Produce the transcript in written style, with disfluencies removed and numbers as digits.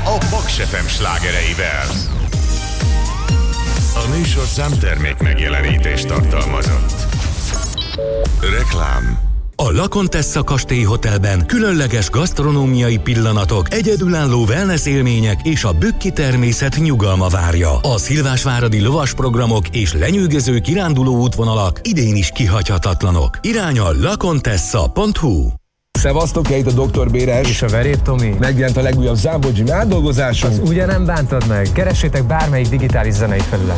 a Paks FM slágereivel. A műsor számtermék megjelenítést tartalmazott. Reklám. A La Contessa Kastély Hotelben különleges gasztronómiai pillanatok, egyedülálló wellness élmények és a bükki természet nyugalma várja. A szilvásváradi lovas programok és lenyűgöző kiránduló útvonalak idén is kihagyhatatlanok. Irány a lacontessa.hu. Szevasztok, itt a Dr. Béres és a Verép Tomi. Megjelent a legújabb Zámbó Jim átdolgozásunk. Az ugye nem bántad meg. Keressétek bármelyik digitális zenei felületen.